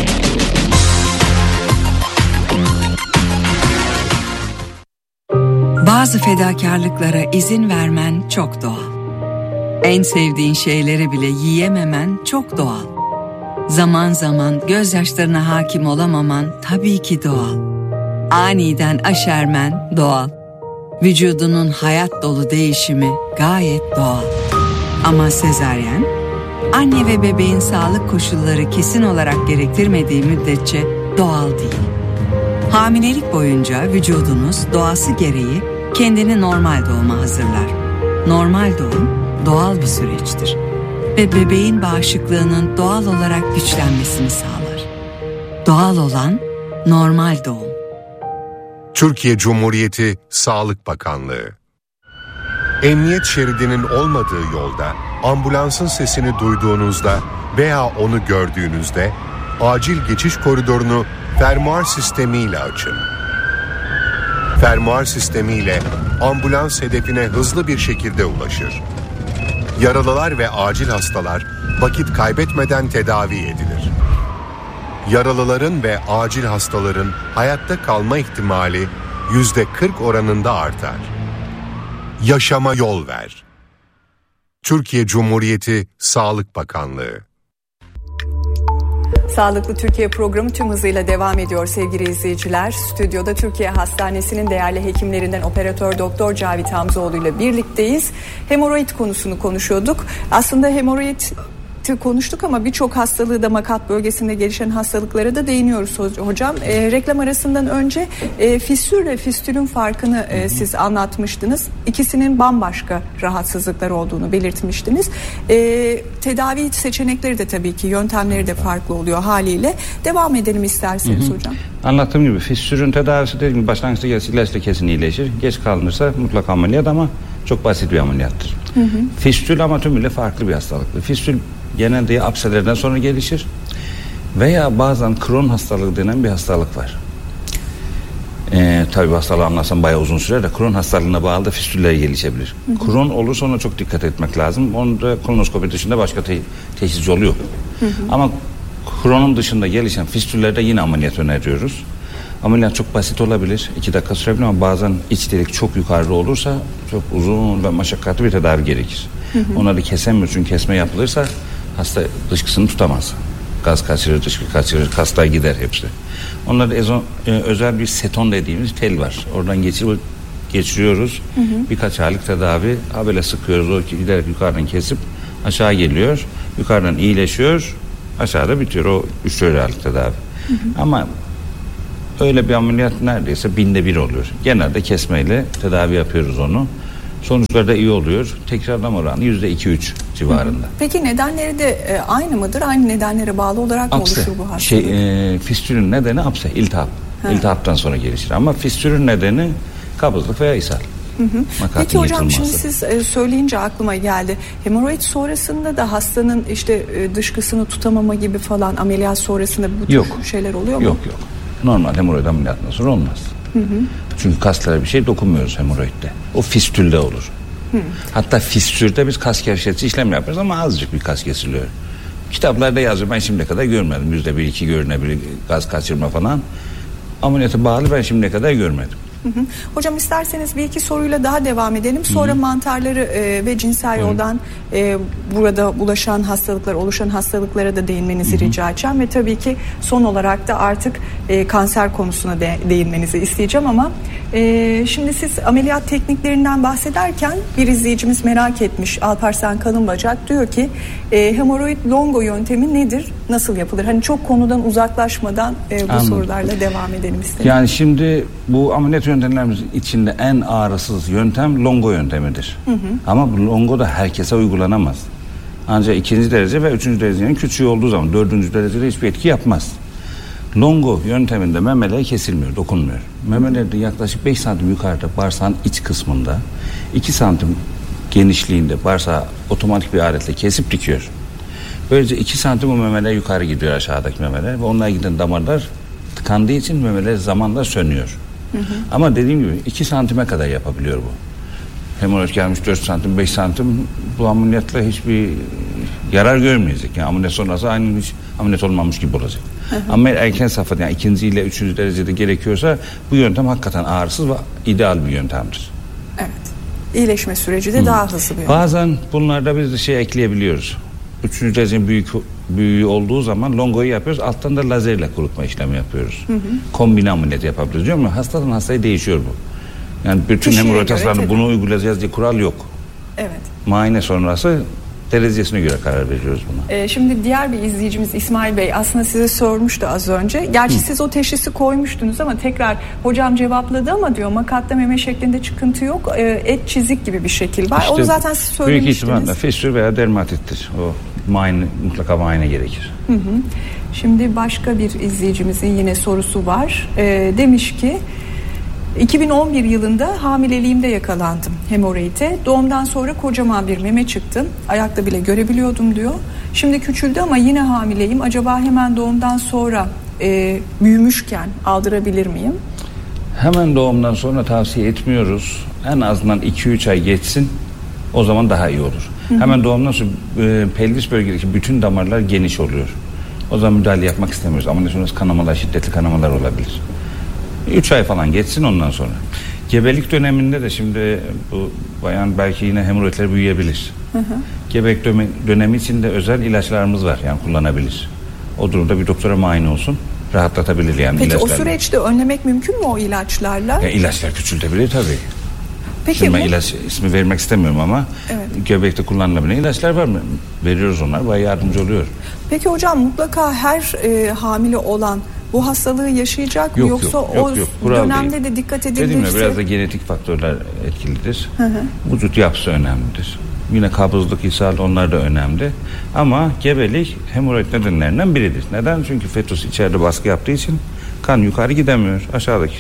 Bazı fedakarlıklara izin vermen çok doğal. En sevdiğin şeyleri bile yiyememen çok doğal. Zaman zaman gözyaşlarına hakim olamaman tabii ki doğal. Aniden aşermen doğal. Vücudunun hayat dolu değişimi gayet doğal. Ama sezaryen, anne ve bebeğin sağlık koşulları kesin olarak gerektirmediği müddetçe doğal değil. Hamilelik boyunca vücudunuz doğası gereği kendini normal doğuma hazırlar. Normal doğum doğal bir süreçtir. ve bebeğin bağışıklığının doğal olarak güçlenmesini sağlar. Doğal olan normal doğum. Türkiye Cumhuriyeti Sağlık Bakanlığı. Emniyet şeridinin olmadığı yolda ambulansın sesini duyduğunuzda veya onu gördüğünüzde acil geçiş koridorunu fermuar sistemiyle açın. Fermuar sistemiyle ambulans hedefine hızlı bir şekilde ulaşır. Yaralılar ve acil hastalar vakit kaybetmeden tedavi edilir. Yaralıların ve acil hastaların hayatta kalma ihtimali %40 oranında artar. Yaşama yol ver. Türkiye Cumhuriyeti Sağlık Bakanlığı. Sağlıklı Türkiye programı tüm hızıyla devam ediyor sevgili izleyiciler. Stüdyoda Türkiye Hastanesi'nin değerli hekimlerinden operatör doktor Cavit Hamzoğlu ile birlikteyiz. Hemoroid konusunu konuşuyorduk. Aslında hemoroid konuştuk ama birçok hastalığı da makat bölgesinde gelişen hastalıklara da değiniyoruz hocam. Reklam arasından önce fistül ve fistülün farkını siz anlatmıştınız. İkisinin bambaşka rahatsızlıklar olduğunu belirtmiştiniz. Tedavi seçenekleri de tabii ki yöntemleri de farklı oluyor haliyle. Devam edelim isterseniz hocam. Anlattığım gibi fistülün tedavisi dediğim gibi başlangıçta ilaçla kesin iyileşir. Geç kalınırsa mutlaka ameliyat ama çok basit bir ameliyattır. Fistül ama tümüyle farklı bir hastalıktır. Fistül genelde ya apselerden sonra gelişir veya bazen Crohn hastalığı denen bir hastalık var. Tabii hastalığı anlatsam bayağı uzun sürer de Crohn hastalığına bağlı da fistüller gelişebilir. Crohn olursa ona çok dikkat etmek lazım. Onda kolonoskopi dışında başka teşhis yolu yok. Ama Crohn'un dışında gelişen fistüllerde yine ameliyat öneriyoruz. Ameliyat çok basit olabilir. 2 dakika sürebilir ama bazen iç delik çok yukarıda olursa çok uzun ve meşakkatli bir tedavi gerekir. Onları kesemiyor çünkü kesme yapılırsa hasta dışkısını tutamaz. Gaz kaçırır, dışkı kaçırır, kaslar gider hepsi. Onlarda özel bir seton dediğimiz tel var. Oradan geçiriyoruz. Birkaç aylık tedavi. Böyle sıkıyoruz. O giderek yukarıdan kesip aşağı geliyor. Yukarıdan iyileşiyor. Aşağıda bitiyor. O 3 aylık tedavi. Ama öyle bir ameliyat neredeyse 1000'de 1 oluyor. Genelde kesmeyle tedavi yapıyoruz onu. Sonuçları da iyi oluyor. Tekrarlama oranı %2-3 civarında. Peki nedenleri de aynı mıdır? Aynı nedenlere bağlı olarak mı oluşur bu hastalık? Fistülün nedeni apse, iltihap. İltihaptan sonra gelişir. Ama fistülün nedeni kabızlık veya ishal. Peki hocam şimdi siz söyleyince aklıma geldi. Hemoroid sonrasında da hastanın işte dışkısını tutamama gibi falan ameliyat sonrasında bu tür şeyler oluyor mu? Yok. Normal hemoroid ameliyatından sonra olmaz. Çünkü kaslara bir şey dokunmuyoruz hemoroidde. O fistülde olur. Hatta fistülde biz kas gevşetici işlem yapıyoruz ama azıcık bir kas kesiliyor. Kitaplarda yazıyor. Ben şimdiye kadar görmedim. %1-2 görünebilir gaz kaçırma falan. Ameliyata bağlı ben şimdiye kadar görmedim. Hocam isterseniz bir iki soruyla daha devam edelim. Sonra mantarları ve cinsel yoldan burada bulaşan hastalıklar, oluşan hastalıklara da değinmenizi rica edeceğim. Ve tabii ki son olarak da artık kanser konusuna değinmenizi isteyeceğim ama şimdi siz ameliyat tekniklerinden bahsederken bir izleyicimiz merak etmiş. Alparslan Kalınbacak diyor ki hemoroid longo yöntemi nedir? Nasıl yapılır? Hani çok konudan uzaklaşmadan bu sorularla devam edelim istedim. Yani şimdi bu ameliyat yöntemlerimiz içinde en ağrısız yöntem longo yöntemidir. Ama bu longo da herkese uygulanamaz. Ancak 2. derece ve 3. derecenin küçüğü olduğu zaman 4. derecede hiçbir etki yapmaz. Longo yönteminde memeler kesilmiyor, dokunmuyor. Memelerde yaklaşık 5 santim yukarıda bağırsağın iç kısmında 2 santim genişliğinde bağırsağı otomatik bir aletle kesip dikiyor. Böylece 2 santim o memeler yukarı gidiyor, aşağıdaki memeler ve onlara giden damarlar tıkandığı için memeler zamanla sönüyor. Ama dediğim gibi 2 santime kadar yapabiliyor bu. Hemoroid gelmiş 4 santim 5 santim bu ameliyatla hiçbir yarar görmeyecek. Yani ameliyat sonrası aynı hiç ameliyat olmamış gibi olacak. Ama erken safhada yani 2. ile 3. derecede gerekiyorsa bu yöntem hakikaten ağrısız ve ideal bir yöntemdir. Evet. İyileşme süreci de daha hızlı bir yöntem. Bazen bunlarda biz de ekleyebiliyoruz. 3. derecenin büyüğü olduğu zaman longoyu yapıyoruz. Alttan da lazerle kurutma işlemi yapıyoruz. Kombine ameliyat yapabiliyoruz. Diyor mu? Hastadan hastaya değişiyor bu. Yani bütün hemoroid hastalarında bunu uygulayacağız diye kural yok. Evet. Muayene sonrası Derecesine göre karar veriyoruz buna. Şimdi diğer bir izleyicimiz İsmail Bey aslında size sormuştu az önce. Gerçi siz o teşhisi koymuştunuz ama tekrar hocam cevapladı ama diyor makatta meme şeklinde çıkıntı yok. Et çizik gibi bir şekil var. İşte, onu zaten siz söylemiştiniz. Büyük ihtimalle fistül veya dermatittir. O mutlaka muayene gerekir. Şimdi başka bir izleyicimizin yine sorusu var. Demiş ki 2011 yılında hamileliğimde yakalandım hemoroide. Doğumdan sonra kocaman bir meme çıktı. Ayakta bile görebiliyordum diyor. Şimdi küçüldü ama yine hamileyim. Acaba hemen doğumdan sonra büyümüşken aldırabilir miyim? Hemen doğumdan sonra tavsiye etmiyoruz. En azından 2-3 ay geçsin. O zaman daha iyi olur. Hemen doğumdan sonra pelvis bölgedeki bütün damarlar geniş oluyor. O zaman müdahale yapmak istemiyoruz. Ameliyat sonrası kanamalar, şiddetli kanamalar olabilir. 3 ay falan geçsin ondan sonra. Gebelik döneminde de şimdi bu bayan belki yine hemoroidler büyüyebilir. Gebelik dönemi için de özel ilaçlarımız var, yani kullanabilir. O durumda bir doktora muayene olsun, rahatlatabilir yani. Peki ilaçlarla. O süreçte önlemek mümkün mü o ilaçlarla? Ya ilaçlar küçültebilir tabii. Peki şimdi ben ilaç ismi vermek istemiyorum ama göbekte kullanılabilen ilaçlar var mı? Veriyoruz, onlar bayağı yardımcı oluyor. Peki hocam mutlaka her hamile olan bu hastalığı yaşayacak mı? Yoksa o dönemde de dikkat edilirse? Dediğim gibi biraz da genetik faktörler etkilidir. Vücut yapısı önemlidir. Yine kabızlık, ishal, onlar da önemli. Ama gebelik hemoroid nedenlerinden biridir. Neden? Çünkü fetus içeride baskı yaptığı için kan yukarı gidemiyor. Aşağıdaki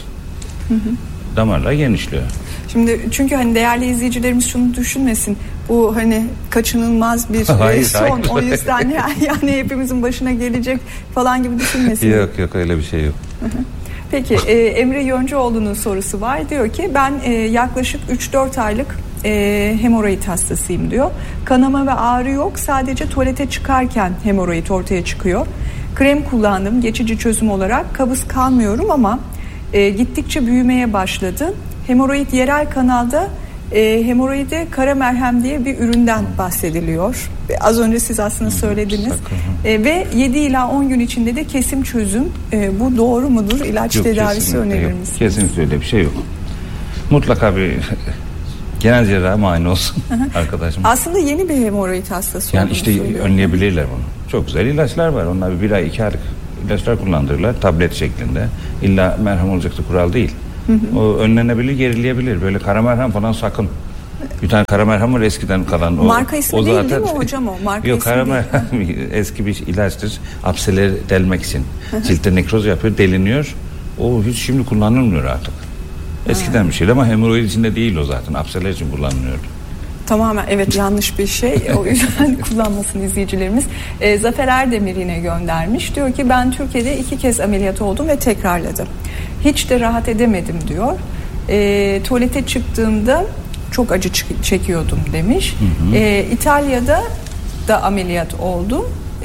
damarlar genişliyor. Şimdi çünkü hani değerli izleyicilerimiz şunu düşünmesin. Bu hani kaçınılmaz bir son. O yüzden yani hepimizin başına gelecek falan gibi düşünmesin. Yok öyle bir şey yok. Peki Emre Yöncüoğlu'nun sorusu var. Diyor ki ben yaklaşık 3-4 aylık hemoroid hastasıyım diyor. Kanama ve ağrı yok. Sadece tuvalete çıkarken hemoroid ortaya çıkıyor. Krem kullandım geçici çözüm olarak. Kabız kalmıyorum ama gittikçe büyümeye başladı. Hemoroid yerel kanalda hemoroide kara merhem diye bir üründen bahsediliyor. Az önce siz aslında söylediniz. Ve 7 ila 10 gün içinde de kesim çözüm. Bu doğru mudur? İlaç tedavisi önerir misiniz? Kesinlikle öyle bir şey yok. Mutlaka bir genel cerrah muayene olsun arkadaşım. Aslında yeni bir hemoroid hastası. Yani işte önleyebilirler bunu. Çok güzel ilaçlar var. Onlar bir ay 2 aylık ilaçlar kullandırırlar. Tablet şeklinde. İlla merhem olacak da kural değil. O önlenebilir, gerileyebilir. Böyle kara merhem falan sakın. Bir tane kara merhem var eskiden kalan. Marka ismi değil mi hocam o? Marka yok, kara merhem eski bir ilaçtır. Apseleri delmek için. Ciltte nekroz yapıyor, deliniyor. O hiç şimdi kullanılmıyor artık. Eskiden bir şeydi ama hemoroid içinde değil o zaten. Apseler için kullanılıyordu. Tamamen yanlış bir şey. O yüzden kullanmasın izleyicilerimiz. Zafer Erdemir yine göndermiş. Diyor ki ben Türkiye'de 2 kez ameliyat oldum ve tekrarladım. Hiç de rahat edemedim diyor. Tuvalete çıktığımda çok acı çekiyordum demiş. İtalya'da da ameliyat oldum.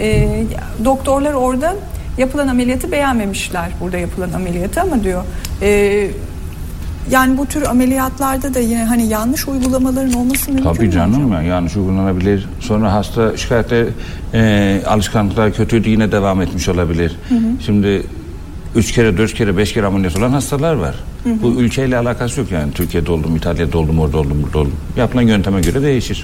Doktorlar orada yapılan ameliyatı beğenmemişler. Burada yapılan ameliyatı ama diyor yani bu tür ameliyatlarda da yine hani yanlış uygulamaların olması mümkün mü? Tabii canım ya, yanlış uygulanabilir. Sonra hasta şikayette alışkanlıklar kötüydü, yine devam etmiş olabilir. Şimdi 3 kere, 4 kere, 5 kere ameliyat olan hastalar var. Bu ülkeyle alakası yok yani. Türkiye'de oldum, İtalya'da oldum, orada oldum, burada oldum. Yapılan yönteme göre değişir.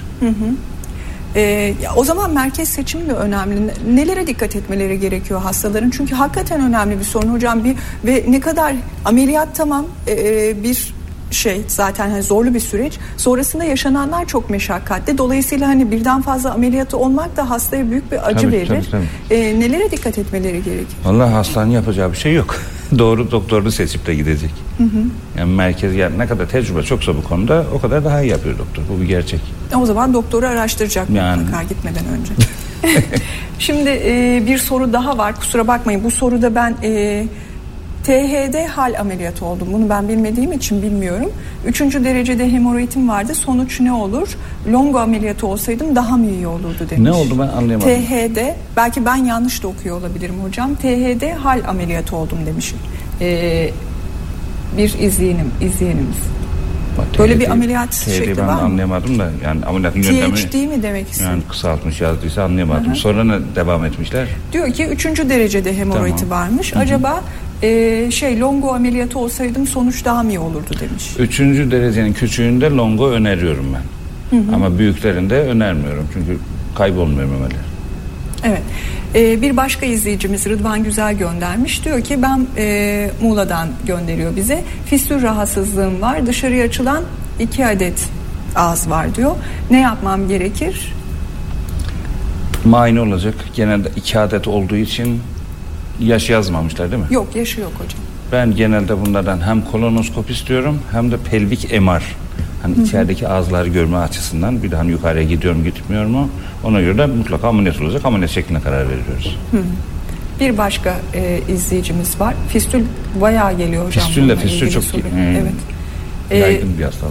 O zaman merkez seçimi de önemli. Nelere dikkat etmeleri gerekiyor hastaların? Çünkü hakikaten önemli bir sorun hocam. Ve ne kadar ameliyat tamam bir şey zaten hani zorlu bir süreç. Sonrasında yaşananlar çok meşakkatli. Dolayısıyla hani birden fazla ameliyatı olmak da hastaya büyük bir acı verir. Tabii. Nelere dikkat etmeleri gerekiyor? Vallahi hastanın yapacağı bir şey yok. Doğru doktorunu seçip de gidecek. Yani merkez, yani ne kadar tecrübe çoksa bu konuda o kadar daha iyi yapıyor doktor. Bu bir gerçek. O zaman doktoru araştıracak mutlaka gitmeden önce. Şimdi bir soru daha var. Kusura bakmayın. Bu soruda ben THD hal ameliyatı oldum. Bunu ben bilmediğim için bilmiyorum. 3. derecede hemoroidim vardı. Sonuç ne olur? Longo ameliyatı olsaydım daha mı iyi olurdu demiş. Ne oldu, ben anlayamadım. THD, belki ben yanlış da okuyor olabilirim hocam. THD hal ameliyatı oldum demiş. Bir izleyenimiz. Böyle bir ameliyat şekli var mı? Ben anlayamadım da yani ameliyatın yöntemi. THD mi demek istiyor? Yani kısaltmış yazdıysa anlayamadım. Sonra ne devam etmişler? Diyor ki 3. derecede hemoroidi varmış. Acaba longo ameliyatı olsaydım sonuç daha mı iyi olurdu demiş. 3. derecenin küçüğünde longo öneriyorum ben. Ama büyüklerinde önermiyorum. Çünkü kaybolmuyor memeler. Evet. Bir başka izleyicimiz Rıdvan Güzel göndermiş. Diyor ki ben Muğla'dan gönderiyor bize. Fistül rahatsızlığım var. Dışarıya açılan 2 adet ağız var diyor. Ne yapmam gerekir? Muayene olacak. Genelde 2 adet olduğu için yaş yazmamışlar değil mi? Yok, yaşı yok hocam. Ben genelde bunlardan hem kolonoskop istiyorum hem de pelvik MR. Hani içerideki ağızları görme açısından, bir de hani yukarıya gidiyor mu gitmiyor mu, ona göre de mutlaka ameliyat olacak. Ameliyat şekline karar veriyoruz. Bir başka izleyicimiz var. Fistül bayağı geliyor hocam. Fistül çok evet. Yaygın bir hastalık.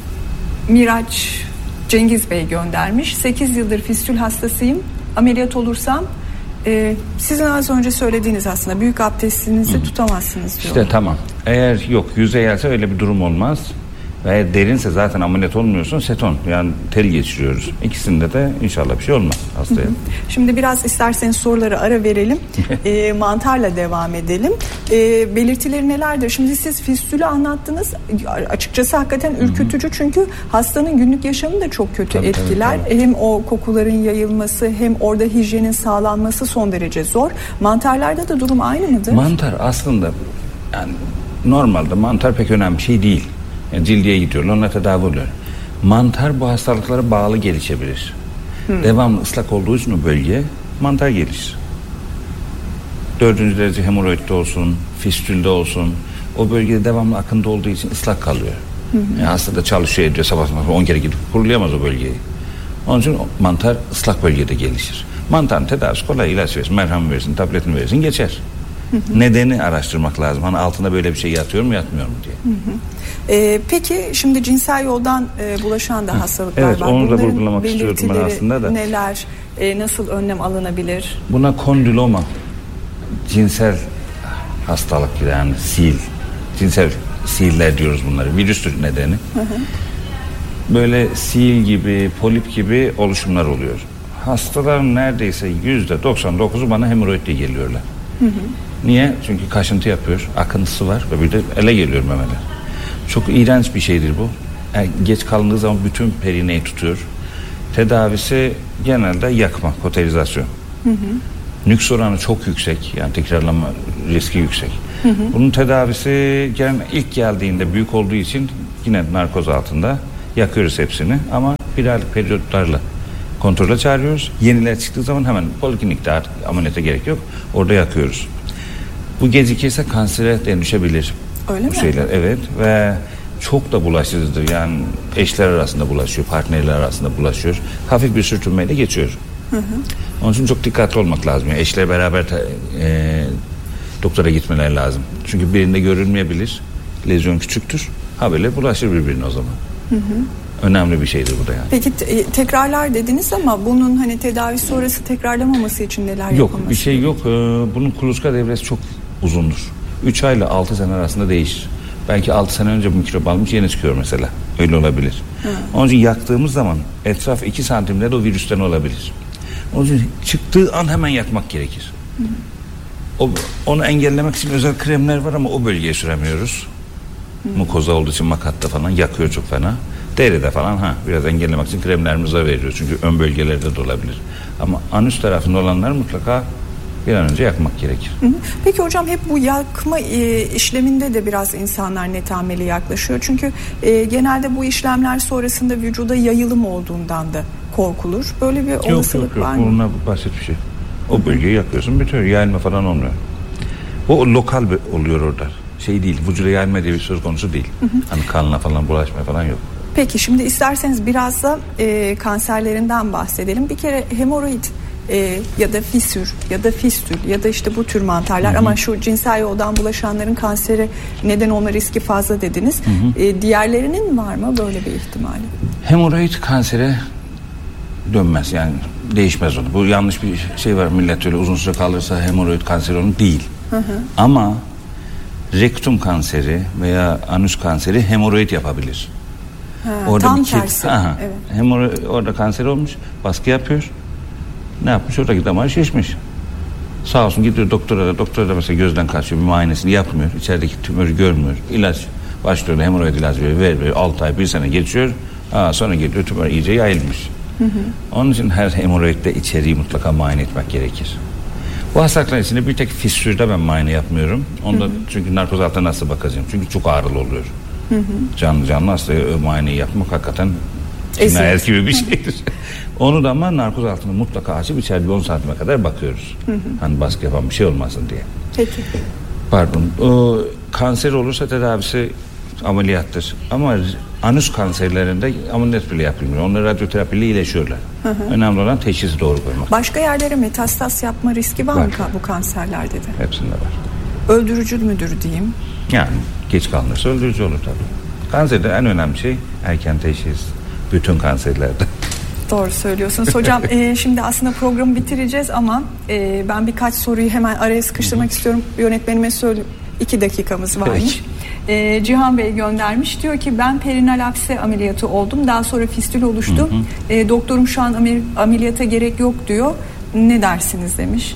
Miraç Cengiz Bey göndermiş. 8 yıldır fistül hastasıyım. Ameliyat olursam sizin az önce söylediğiniz aslında büyük abdestinizi tutamazsınız diyor. İşte tamam. Eğer yüzeyelse öyle bir durum olmaz. Ve eğer derinse zaten ameliyat olmuyorsun, seton, yani tel geçiriyoruz. İkisinde de inşallah bir şey olmaz hastaya. Şimdi biraz isterseniz soruları ara verelim. Mantarla devam edelim. Belirtileri nelerdir? Şimdi siz fistülü anlattınız. Açıkçası hakikaten ürkütücü, çünkü hastanın günlük yaşamını da çok kötü etkiler. Tabii. Hem o kokuların yayılması hem orada hijyenin sağlanması son derece zor. Mantarlarda da durum aynı mıdır? Mantar aslında yani normalde mantar pek önemli bir şey değil. Yani cildiye gidiyorlar, onunla tedavi oluyor. Mantar bu hastalıklara bağlı gelişebilir. Devamlı ıslak olduğu için o bölge mantar gelişir. 4. derece hemoroidde olsun, fistülde olsun, o bölgede devamlı akıntı olduğu için ıslak kalıyor. Yani hasta da çalışıyor ediyor, sabah 10 kere gidip kurulayamaz o bölgeyi. Onun için mantar ıslak bölgede gelişir. Mantarın tedavisi kolay, ilaç versin, merhem versin, tabletini versin, geçer. Nedeni araştırmak lazım. Hani altında böyle bir şey yatıyor mu yatmıyor mu diye. Peki şimdi cinsel yoldan bulaşan da hastalıklar var. Evet, onu da vurgulamak istiyordum ben aslında da. Neler, nasıl önlem alınabilir? Buna kondiloma, cinsel hastalık yani cinsel sihirler diyoruz bunları. Virüstür nedeni. Böyle sihir gibi, polip gibi oluşumlar oluyor. Hastaların neredeyse %99'u bana hemoroid diye geliyorlar. Niye? Çünkü kaşıntı yapıyor, akıntısı var ve bir de ele geliyor memeler. Çok iğrenç bir şeydir bu. Yani geç kalındığı zaman bütün perineyi tutuyor. Tedavisi genelde yakma, koterizasyon. Nüks oranı çok yüksek, yani tekrarlama riski yüksek. Bunun tedavisi ilk geldiğinde büyük olduğu için yine narkoz altında yakıyoruz hepsini, ama bir aylık periyotlarla kontrole çağırıyoruz. Yeniler çıktığı zaman hemen poliklinikte artık ameliyata gerek yok, orada yakıyoruz. Bu gecikirse kansere dönüşebilir. Öyle bu mi? Şeyler, evet, ve çok da bulaşıcıdır. Yani eşler arasında bulaşıyor, partnerler arasında bulaşıyor. Hafif bir sürtünmeyle geçiyor. Onun için çok dikkatli olmak lazım. Yani eşler beraber doktora gitmeleri lazım. Çünkü birinde görülmeyebilir. Lezyon küçüktür. Ha böyle bulaşır birbirine o zaman. Önemli bir şeydir bu da yani. Peki tekrarlar dediniz ama bunun hani tedavi sonrası tekrarlamaması için neler yapılması? Yok, bir şey yok. Bunun kuluçka devresi çok uzundur. 3 ay ile 6 sene arasında değişir. Belki 6 sene önce bu mikrop almış, yeni çıkıyor mesela. Öyle olabilir. Onun için yaktığımız zaman etraf 2 santimde de o virüsten olabilir. Onun için çıktığı an hemen yakmak gerekir. Onu engellemek için özel kremler var ama o bölgeye süremiyoruz. Mukoza olduğu için makatta falan yakıyor çok fena. Deride falan biraz engellemek için kremlerimize veriyoruz. Çünkü ön bölgelerde de olabilir. Ama anüs tarafında olanlar mutlaka bir an önce yakmak gerekir. Peki hocam, hep bu yakma işleminde de biraz insanlar netameli yaklaşıyor. Çünkü genelde bu işlemler sonrasında vücuda yayılım olduğundan da korkulur. Böyle bir olasılık var mı? Yok. Bunlar basit bir şey. O bölgeyi yakıyorsun, bitiyor. Yayılma falan olmuyor. O lokal oluyor orada. Şey değil, vücuda yayılma diye bir söz konusu değil. Hani kanla falan bulaşma falan yok. Peki şimdi isterseniz biraz da kanserlerinden bahsedelim. Bir kere hemoroid ya da fisür ya da fistül ya da işte bu tür mantarlar, ama şu cinsel yoldan bulaşanların kanseri neden olma riski fazla dediniz. Diğerlerinin var mı böyle bir ihtimali? Hemoroid kansere dönmez, yani değişmez onu. Bu yanlış bir şey var, millet öyle uzun süre kalırsa hemoroid kanseri onun değil. Ama rektum kanseri veya anüs kanseri hemoroid yapabilir. Orada tam tersi. Evet. Orada kanser olmuş, baskı yapıyor. Ne yapmış? Oradaki damar şişmiş. Sağ olsun gidiyor doktora da mesela gözden kaçıyor, bir muayenesini yapmıyor. İçerideki tümörü görmüyor. İlaç başlıyor, hemoroid ilacı veriyor. 6 ay 1 sene geçiyor. Sonra geliyor, tümör iyice yayılmış. Onun için her hemoroidde içeriği mutlaka muayene etmek gerekir. Bu hastalıklar içinde bir tek fistülde ben muayene yapmıyorum. Onda çünkü narkoz altına nasıl bakacağım? Çünkü çok ağrılı oluyor. Canlı hastaya muayeneyi yapmak hakikaten cinayet gibi bir şeydir. Onu da ama narkoz altını mutlaka açıp içeride 10 santime kadar bakıyoruz. Hani baskı yapan bir şey olmasın diye. Peki. Pardon. O, kanser olursa tedavisi ameliyattır. Ama anüs kanserlerinde ameliyat bile yapılmıyor. Onlar radyoterapiyle iyileşiyorlar. Önemli olan teşhisi doğru koymak. Başka yerlere metastas yapma riski var mı bu kanserlerde de? Hepsinde var. Öldürücü müdür diyeyim? Yani geç kalınırsa öldürücü olur tabii. Kanserde en önemli şey erken teşhis. Bütün kanserlerde. Doğru söylüyorsunuz. Hocam şimdi aslında programı bitireceğiz ama ben birkaç soruyu hemen araya sıkıştırmak istiyorum. Yönetmenime söyleyeyim. 2 dakikamız varmış. Cihan Bey göndermiş. Diyor ki ben perinal apse ameliyatı oldum. Daha sonra fistül oluştu. Doktorum şu an ameliyata gerek yok diyor. Ne dersiniz demiş.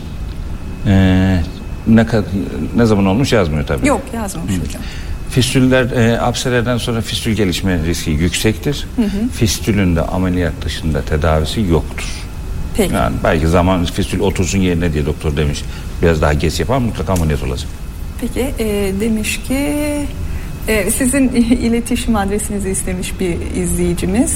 Ne zaman olmuş yazmıyor tabii. Yok yazmamış hocam. Fistüller, apselerden sonra fistül gelişme riski yüksektir. Fistülün de ameliyat dışında tedavisi yoktur. Peki. Yani belki zaman fistül otursun yerine diye doktor demiş. Biraz daha geç yapar mutlaka ameliyat olacak. Peki demiş ki sizin iletişim adresinizi istemiş bir izleyicimiz.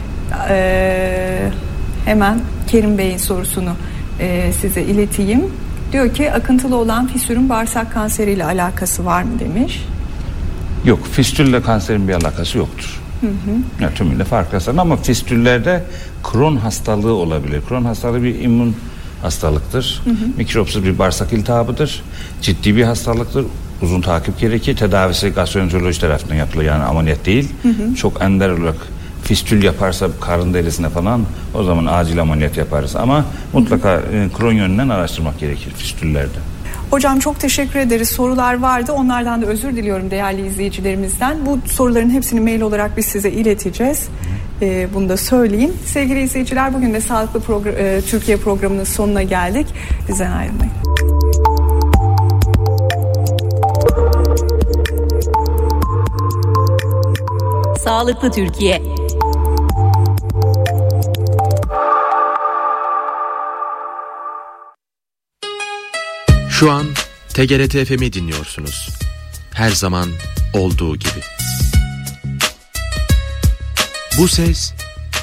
Hemen Kerim Bey'in sorusunu size ileteyim. Diyor ki akıntılı olan fistülün bağırsak kanseriyle alakası var mı demiş. Yok, fistülle kanserin bir alakası yoktur. Yani tümüyle farklı ama fistüllerde Crohn hastalığı olabilir. Crohn hastalığı bir immün hastalıktır. Mikropsuz bir bağırsak iltihabıdır. Ciddi bir hastalıktır. Uzun takip gerekir. Tedavisi gastroenteroloji tarafından yapılır. Yani ameliyat değil. Çok ender olarak fistül yaparsa karın derisine falan o zaman acil ameliyat yaparız. Ama mutlaka Crohn yönünden araştırmak gerekir fistüllerde. Hocam çok teşekkür ederiz. Sorular vardı. Onlardan da özür diliyorum değerli izleyicilerimizden. Bu soruların hepsini mail olarak biz size ileteceğiz. Bunu da söyleyeyim. Sevgili izleyiciler, bugün de Sağlıklı Türkiye programının sonuna geldik. Bizden ayrılmayın. Sağlıklı Türkiye. Şu an TGRT FM'i dinliyorsunuz. Her zaman olduğu gibi. Bu ses